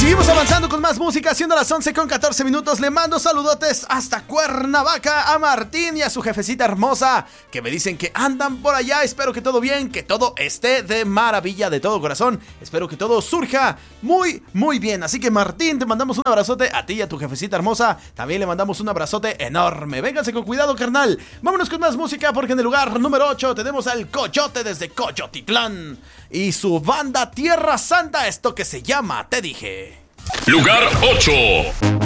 Seguimos avanzando con más música, siendo las 11:14. Le mando saludotes hasta Cuernavaca a Martín y a su jefecita hermosa, que me dicen que andan por allá. Espero que todo bien, que todo esté de maravilla, de todo corazón. Espero que todo surja muy, muy bien. Así que Martín, te mandamos un abrazote a ti y a tu jefecita hermosa. También le mandamos un abrazote enorme. Vénganse con cuidado, carnal. Vámonos con más música, porque en el lugar número 8 tenemos al Coyote desde Coyotitlán y su banda Tierra Santa, esto que se llama Te Dije. Lugar 8.